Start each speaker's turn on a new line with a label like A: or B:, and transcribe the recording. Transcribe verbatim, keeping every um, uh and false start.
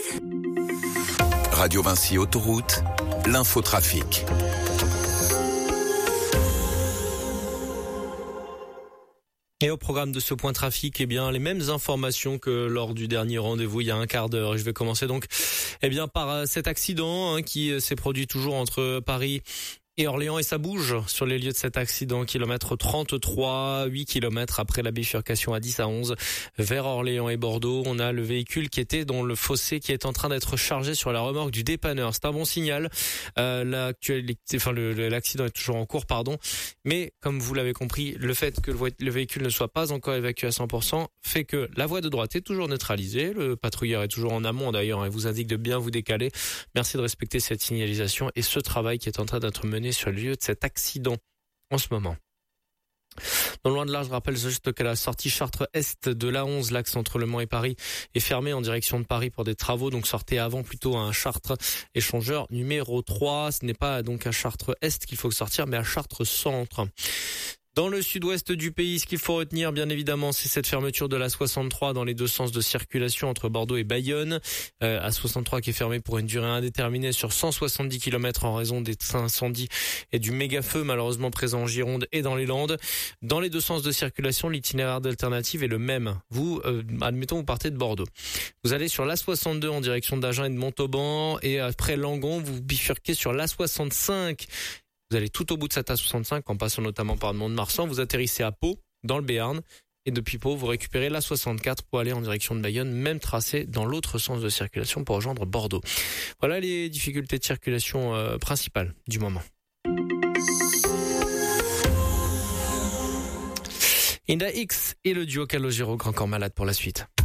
A: Radio Vinci Autoroute, l'infotrafic.
B: Et au programme de ce point trafic, eh bien, les mêmes informations que lors du dernier rendez-vous il y a un quart d'heure. Et je vais commencer donc, eh bien, par cet accident hein, qui s'est produit toujours entre Paris et Orléans, et ça bouge sur les lieux de cet accident, kilomètre trente-trois, huit kilomètres après la bifurcation à dix à onze vers Orléans et Bordeaux. On a le véhicule qui était dans le fossé qui est en train d'être chargé sur la remorque du dépanneur. C'est un bon signal. Euh, l'actualité, enfin le, l'accident est toujours en cours, pardon. Mais comme vous l'avez compris, le fait que le, le véhicule ne soit pas encore évacué à cent pour cent fait que la voie de droite est toujours neutralisée. Le patrouilleur est toujours en amont d'ailleurs et vous indique de bien vous décaler. Merci de respecter cette signalisation et ce travail qui est en train d'être mené sur le lieu de cet accident en ce moment. Dans le loin de là, je rappelle juste que la sortie Chartres-Est de l'A onze, l'axe entre Le Mans et Paris, est fermée en direction de Paris pour des travaux. Donc sortez avant plutôt à un Chartres échangeur numéro trois. Ce n'est pas donc à Chartres-Est qu'il faut sortir, mais à Chartres-Centre. Dans le sud-ouest du pays, ce qu'il faut retenir, bien évidemment, c'est cette fermeture de la soixante-trois dans les deux sens de circulation entre Bordeaux et Bayonne. Euh, à soixante-trois qui est fermée pour une durée indéterminée sur cent soixante-dix kilomètres en raison des incendies et du méga-feu malheureusement présent en Gironde et dans les Landes. Dans les deux sens de circulation, l'itinéraire d'alternative est le même. Vous, euh, admettons, vous partez de Bordeaux. Vous allez sur l'A soixante-deux en direction d'Agen et de Montauban et après Langon, vous bifurquez sur l'A soixante-cinq. Vous allez tout au bout de cette A soixante-cinq, en passant notamment par le Mont-de-Marsan, vous atterrissez à Pau, dans le Béarn, et depuis Pau, vous récupérez l'A soixante-quatre pour aller en direction de Bayonne, même tracé dans l'autre sens de circulation pour rejoindre Bordeaux. Voilà les difficultés de circulation euh, principales du moment. Inda X et le duo Calogero, Grand Corps Malade pour la suite.